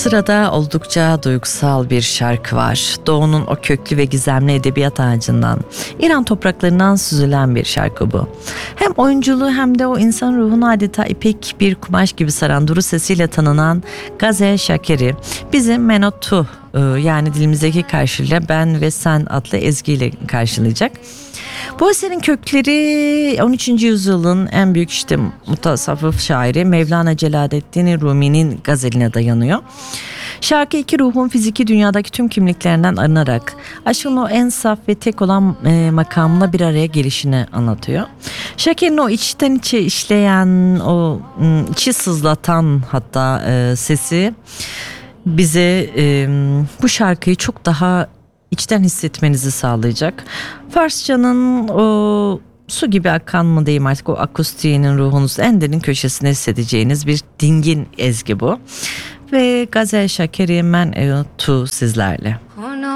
Sırada oldukça duygusal bir şarkı var. Doğu'nun o köklü ve gizemli edebiyat ağacından, İran topraklarından süzülen bir şarkı bu. Hem oyunculuğu hem de o insan ruhunu adeta ipek bir kumaş gibi saran duru sesiyle tanınan Gazel Şakeri bizi Menotu, yani dilimizdeki karşılığıyla Ben ve Sen adlı ezgiyle karşılayacak. Bu eserin kökleri 13. yüzyılın en büyük mutasavvıf şairi Mevlana Celaleddin Rumi'nin gazeline dayanıyor. Şarkı iki ruhun fiziki dünyadaki tüm kimliklerinden arınarak aşkın o en saf ve tek olan makamla bir araya gelişini anlatıyor. Şaker'in o içten içe işleyen, o içi sızlatan hatta sesi bize bu şarkıyı çok daha içten hissetmenizi sağlayacak. Farsçanın o su gibi akan mı diyeyim artık, o akustiğinin ruhunuzun en derin köşesine hissedeceğiniz bir dingin ezgi bu. Ve Gazel Şakeri Men Tu sizlerle.